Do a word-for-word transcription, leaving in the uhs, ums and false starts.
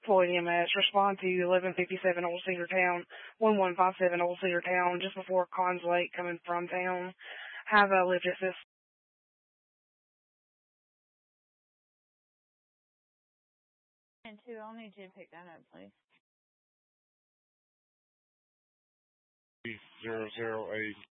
Floyd E M S, respond to eleven fifty-seven Old Cedar Town, one one five seven Old Cedar Town, just before Cons Lake coming from town. Have a lift assist. And two, I'll need you to pick that up, please. Zero zero eight.